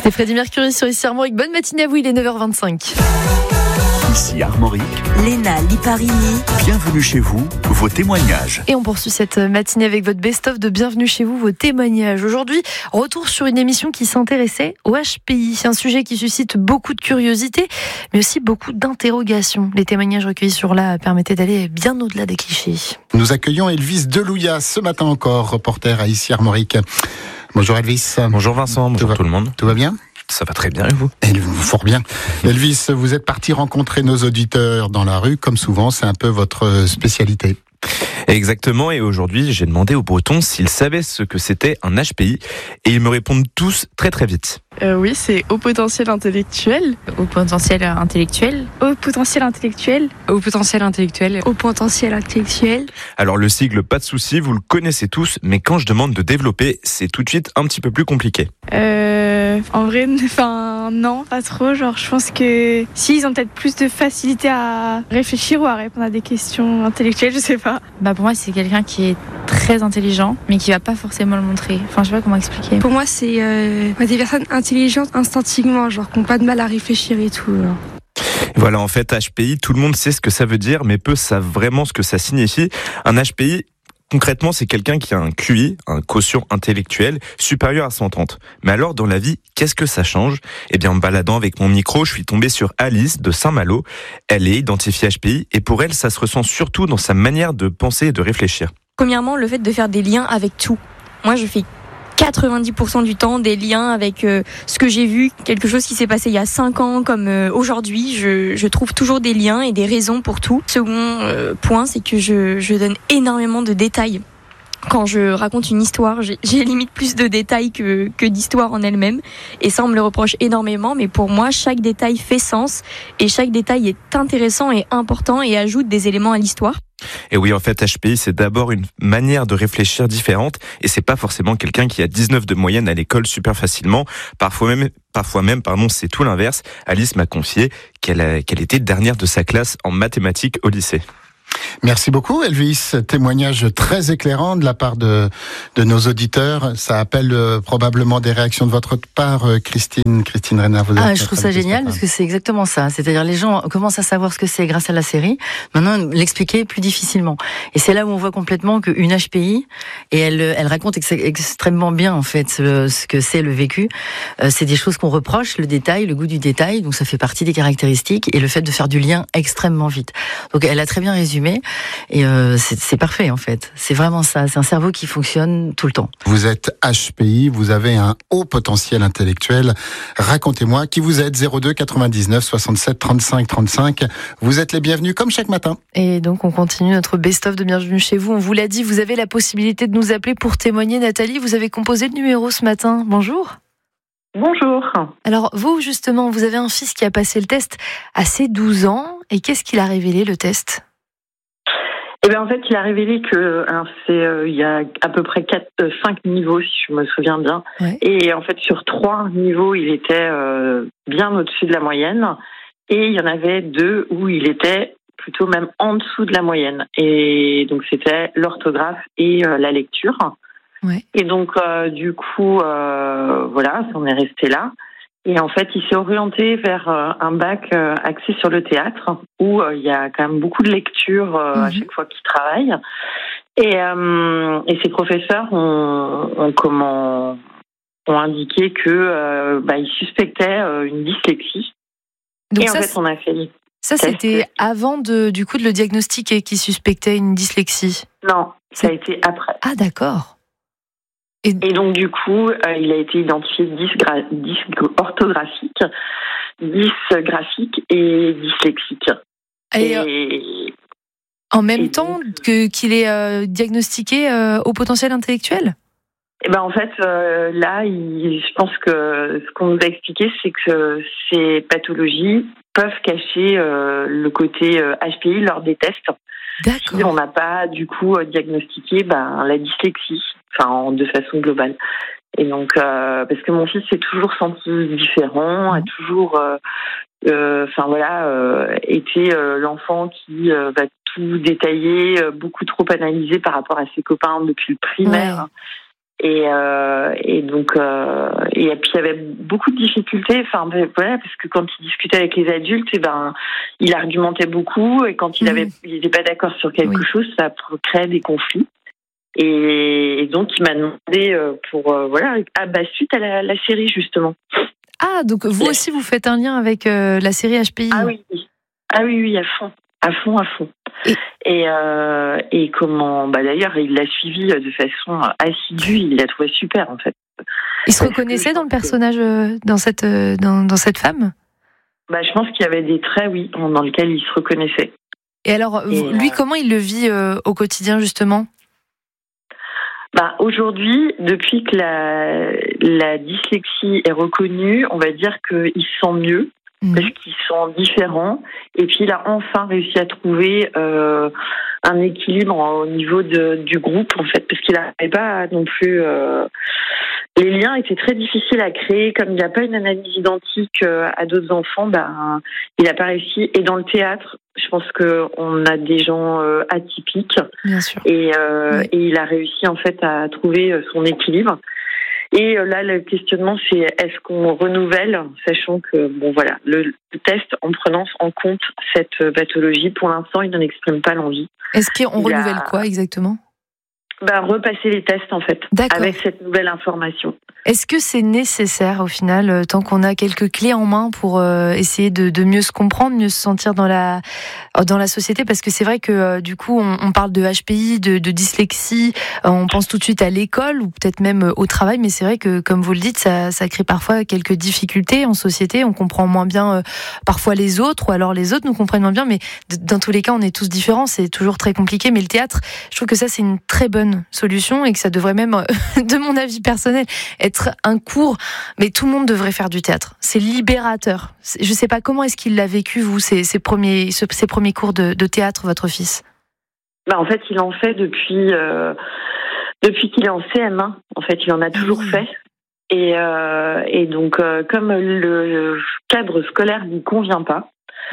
C'était Freddie Mercury sur Ici Armorique. Bonne matinée à vous, il est 9h25. Ici Armorique, Léna Liparini. bienvenue chez vous, vos témoignages. Et on poursuit cette matinée avec votre best-of de Bienvenue chez vous, vos témoignages. Aujourd'hui, retour sur une émission qui s'intéressait au HPI. C'est un sujet qui suscite beaucoup de curiosité, mais aussi beaucoup d'interrogations. Les témoignages recueillis sur là permettaient d'aller bien au-delà des clichés. Nous accueillons Elvis Delouya ce matin encore, reporter à Ici Armorique. Bonjour Elvis. Bonjour Vincent, bonjour tout le monde. Tout va bien ? Ça va très bien et vous ? Fort bien. Elvis, vous êtes parti rencontrer nos auditeurs dans la rue, comme souvent, c'est un peu votre spécialité. Exactement, et aujourd'hui j'ai demandé aux Bretons s'ils savaient ce que c'était un HPI, et ils me répondent tous très très vite. Oui, c'est haut potentiel intellectuel. Au potentiel intellectuel. Haut potentiel intellectuel. Au potentiel intellectuel. Au potentiel intellectuel. Alors le sigle, pas de souci, vous le connaissez tous, mais quand je demande de développer, c'est tout de suite un petit peu plus compliqué. En vrai, non, pas trop. Genre, je pense que si ils ont peut-être plus de facilité à réfléchir ou à répondre à des questions intellectuelles, je sais pas. Pour moi, c'est quelqu'un qui est très intelligent, mais qui va pas forcément le montrer. Enfin, je sais pas comment expliquer. Pour moi, c'est des personnes intelligentes instinctivement, genre qui n'ont pas de mal à réfléchir et tout. Voilà, en fait, HPI, tout le monde sait ce que ça veut dire, mais peu savent vraiment ce que ça signifie. Un HPI, concrètement, c'est quelqu'un qui a un QI, un quotient intellectuel, supérieur à 130. Mais alors, dans la vie, qu'est-ce que ça change ? En me baladant avec mon micro, je suis tombé sur Alice de Saint-Malo. Elle est identifiée HPI, et pour elle, ça se ressent surtout dans sa manière de penser et de réfléchir. Premièrement, le fait de faire des liens avec tout. Moi, je fais 90% du temps des liens avec ce que j'ai vu, quelque chose qui s'est passé il y a 5 ans comme aujourd'hui. Je trouve toujours des liens et des raisons pour tout. Second point, c'est que je donne énormément de détails. Quand je raconte une histoire, j'ai limite plus de détails que d'histoire en elle-même. Et ça, on me le reproche énormément. Mais pour moi, chaque détail fait sens. Et chaque détail est intéressant et important et ajoute des éléments à l'histoire. Et oui, en fait, HPI, c'est d'abord une manière de réfléchir différente. Et c'est pas forcément quelqu'un qui a 19 de moyenne à l'école super facilement. Parfois même, c'est tout l'inverse. Alice m'a confié qu'elle était dernière de sa classe en mathématiques au lycée. Merci beaucoup Elvis, témoignage très éclairant de la part de nos auditeurs. Ça appelle probablement des réactions de votre part, Christine Reynard. Je trouve ça génial parce que c'est exactement ça. C'est-à-dire les gens commencent à savoir ce que c'est grâce à la série. Maintenant, l'expliquer plus difficilement. Et c'est là où on voit complètement qu'une HPI, et elle raconte extrêmement bien en fait ce que c'est le vécu. C'est des choses qu'on reproche, le détail, le goût du détail. Donc ça fait partie des caractéristiques et le fait de faire du lien extrêmement vite. Donc elle a très bien résumé. Et c'est parfait en fait. C'est vraiment ça. C'est un cerveau qui fonctionne tout le temps. Vous êtes HPI, vous avez un haut potentiel intellectuel. Racontez-moi qui vous êtes. 02 99 67 35 35. Vous êtes les bienvenus comme chaque matin. Et donc on continue notre best-of de Bienvenue chez vous. On vous l'a dit, vous avez la possibilité de nous appeler pour témoigner. Nathalie, vous avez composé le numéro ce matin. Bonjour. Bonjour. Alors vous justement, vous avez un fils qui a passé le test à ses 12 ans. Et qu'est-ce qu'il a révélé le test ? En fait, il a révélé que il y a à peu près 5 niveaux, si je me souviens bien. Ouais. Et en fait, sur 3 niveaux, il était bien au-dessus de la moyenne. Et il y en avait 2 où il était plutôt même en dessous de la moyenne. Et donc, c'était l'orthographe et la lecture. Ouais. Et donc, du coup, voilà, on est resté là. Et en fait, il s'est orienté vers un bac axé sur le théâtre, où il y a quand même beaucoup de lectures à chaque fois qu'il travaille. Et ses professeurs ont indiqué que il suspectait une dyslexie. Donc et ça, en fait, on a fait ça c'était avant de le diagnostiquer qu'il suspectait une dyslexie. Non, ça a été après. Ah d'accord. Et donc, du coup, il a été identifié orthographique, dysgraphique et dyslexique. Et en même temps qu'il est diagnostiqué au potentiel intellectuel ? En fait, là, je pense que ce qu'on nous a expliqué, c'est que ces pathologies peuvent cacher le côté HPI lors des tests. D'accord. Si on n'a pas, du coup, diagnostiqué la dyslexie, de façon globale. Et donc, parce que mon fils s'est toujours senti différent, a toujours, été l'enfant qui va tout détailler, beaucoup trop analyser par rapport à ses copains depuis le primaire. Et donc et puis il y avait beaucoup de difficultés. Enfin voilà, parce que quand il discutait avec les adultes, il argumentait beaucoup, et quand il n'était pas d'accord sur quelque chose, ça créait des conflits. Et donc il m'a demandé suite à la série justement. Ah, donc vous aussi vous faites un lien avec la série HPI. Ah oui, à fond. Et comment, d'ailleurs, il l'a suivi de façon assidue. Il l'a trouvé super, en fait. Il se reconnaissait dans le personnage, dans cette femme. Je pense qu'il y avait des traits, oui, dans lesquels il se reconnaissait. Et alors, lui, comment il le vit au quotidien, justement ? Aujourd'hui, depuis que la dyslexie est reconnue, on va dire qu'il se sent mieux. Parce qu'ils sont différents, et puis il a enfin réussi à trouver un équilibre au niveau du groupe, en fait, parce qu'il n'arrivait pas non plus. Les liens étaient très difficiles à créer, comme il n'y a pas une analyse identique à d'autres enfants, il n'a pas réussi. Et dans le théâtre, je pense qu'on a des gens atypiques, bien sûr. Et il a réussi en fait à trouver son équilibre. Et là, le questionnement, c'est est-ce qu'on renouvelle, sachant que, le test, en prenant en compte cette pathologie, pour l'instant, il n'en exprime pas l'envie. Est-ce qu'on renouvelle quoi exactement ? Repasser les tests, en fait, avec cette nouvelle information. Est-ce que c'est nécessaire, au final, tant qu'on a quelques clés en main pour essayer de mieux se comprendre, mieux se sentir dans la société ? Parce que c'est vrai que, du coup, on parle de HPI, de dyslexie, on pense tout de suite à l'école ou peut-être même au travail, mais c'est vrai que, comme vous le dites, ça crée parfois quelques difficultés en société. On comprend moins bien parfois les autres, ou alors les autres nous comprennent moins bien, mais dans tous les cas, on est tous différents, c'est toujours très compliqué. Mais le théâtre, je trouve que ça, c'est une très bonne solution et que ça devrait même, de mon avis personnel, être un cours, mais tout le monde devrait faire du théâtre. C'est libérateur. Je ne sais pas comment est-ce qu'il l'a vécu, vous, ces premiers cours de théâtre, votre fils. En fait, il en fait depuis qu'il est en CM1. En fait, il en a toujours fait. Et donc, comme le cadre scolaire n'y convient pas,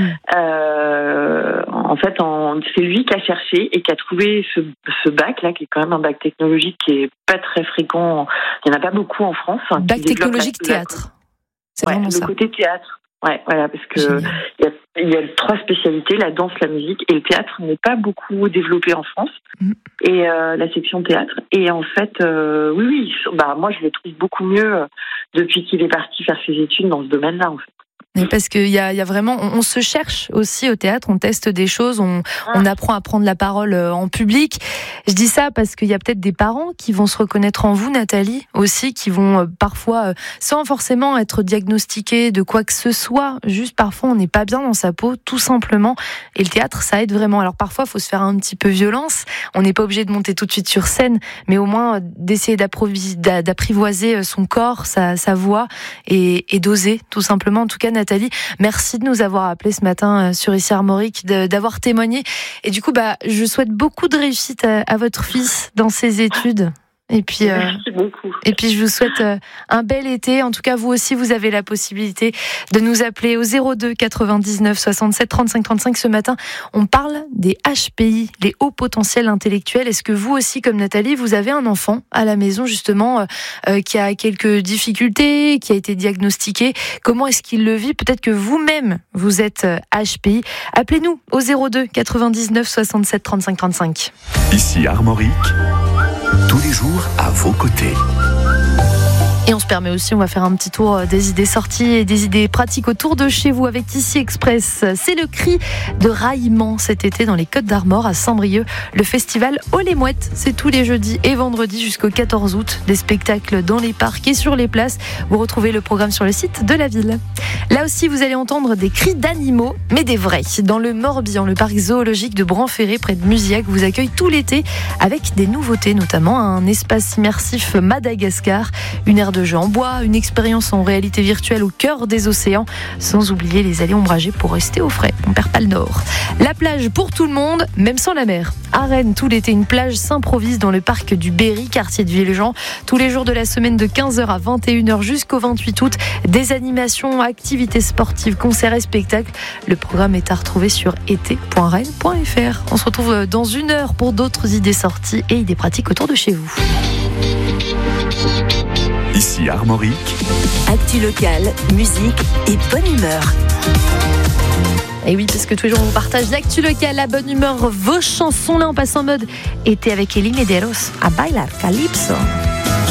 en fait, c'est lui qui a cherché et qui a trouvé ce bac-là, qui est quand même un bac technologique qui est pas très fréquent. Il n'y en a pas beaucoup en France. Bac technologique théâtre. C'est vraiment ça. Le côté théâtre. Ouais, voilà, parce que il y a 3 spécialités, la danse, la musique, et le théâtre n'est pas beaucoup développé en France. Et la section théâtre. Et en fait, oui, moi je le trouve beaucoup mieux depuis qu'il est parti faire ses études dans ce domaine-là, en fait. Parce qu'il y a vraiment, on se cherche aussi au théâtre, on teste des choses, on apprend à prendre la parole en public. Je dis ça parce qu'il y a peut-être des parents qui vont se reconnaître en vous, Nathalie, aussi, qui vont parfois, sans forcément être diagnostiqués de quoi que ce soit, juste parfois on n'est pas bien dans sa peau, tout simplement. Et le théâtre, ça aide vraiment. Alors parfois, il faut se faire un petit peu violence. On n'est pas obligé de monter tout de suite sur scène, mais au moins d'essayer d'apprivoiser son corps, sa voix, et d'oser, tout simplement. En tout cas, Nathalie, merci de nous avoir appelés ce matin sur Ici Armorique, d'avoir témoigné. Et du coup, je souhaite beaucoup de réussite à votre fils dans ses études. Et puis, merci beaucoup. Et puis, je vous souhaite un bel été. En tout cas, vous aussi, vous avez la possibilité de nous appeler au 02 99 67 35 35. Ce matin, on parle des HPI, les hauts potentiels intellectuels. Est-ce que vous aussi, comme Nathalie, vous avez un enfant à la maison, justement, qui a quelques difficultés, qui a été diagnostiqué? Comment est-ce qu'il le vit? Peut-être que vous-même, vous êtes HPI. Appelez-nous au 02 99 67 35 35. Ici Armorique, tous les jours à vos côtés. Et on se permet aussi, on va faire un petit tour des idées sorties et des idées pratiques autour de chez vous avec Ici Express. C'est le cri de raillement cet été dans les Côtes-d'Armor à Saint-Brieuc. Le festival Oh les Mouettes, c'est tous les jeudis et vendredis jusqu'au 14 août. Des spectacles dans les parcs et sur les places. Vous retrouvez le programme sur le site de la ville. Là aussi, vous allez entendre des cris d'animaux, mais des vrais. Dans le Morbihan, le parc zoologique de Branferré, près de Musillac, vous accueille tout l'été avec des nouveautés, notamment un espace immersif Madagascar, une aire de jeu en bois, une expérience en réalité virtuelle au cœur des océans, sans oublier les allées ombragées pour rester au frais. On perd pas le nord. La plage pour tout le monde, même sans la mer. À Rennes, tout l'été, une plage s'improvise dans le parc du Berry, quartier de Villejean. Tous les jours de la semaine de 15h à 21h jusqu'au 28 août. Des animations, activités sportives, concerts et spectacles. Le programme est à retrouver sur été.rennes.fr. On se retrouve dans 1 heure pour d'autres idées sorties et idées pratiques autour de chez vous. Ici Armorique. Actu locale, musique et bonne humeur. Et oui, parce que tous les jours on vous partage l'actu locale, la bonne humeur, vos chansons. Là, on passe en mode été avec Eli Medeiros à Bailar Calypso.